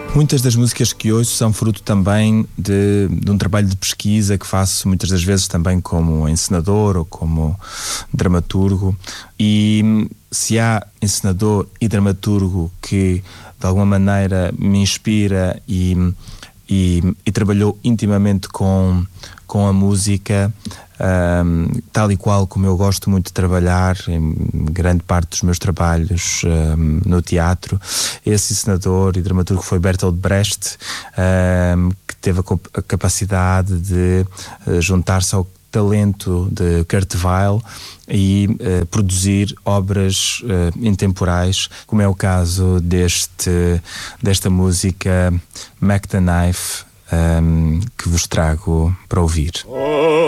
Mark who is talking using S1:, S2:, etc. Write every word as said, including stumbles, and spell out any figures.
S1: Muitas das músicas que ouço são fruto também de, de um trabalho de pesquisa que faço muitas das vezes também como encenador ou como dramaturgo. E se há encenador e dramaturgo que de alguma maneira me inspira e, e, e trabalhou intimamente com, com a música, Um, tal e qual como eu gosto muito de trabalhar em grande parte dos meus trabalhos um, no teatro, esse encenador e dramaturgo foi Bertolt Brecht, um, que teve a, a capacidade de uh, juntar-se ao talento de Kurt Weill e uh, produzir obras uh, intemporais, como é o caso deste, desta música Mac the Knife, um, que vos trago para ouvir.